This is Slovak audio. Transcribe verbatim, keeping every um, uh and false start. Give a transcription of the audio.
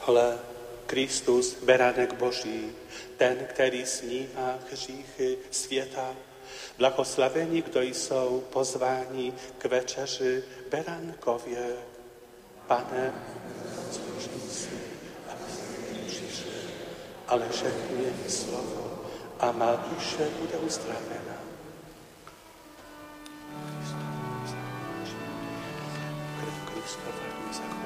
Hle, Kristus, beránek Boží, ten, který snímá hříchy světa. Blahoslavení, kdo jsou pozváni k večeři beránkově. Pane, služím si, aby jsem přišel, ale řekni jen slovo a má duše bude uzdravena. Krv Kristova mě zachová.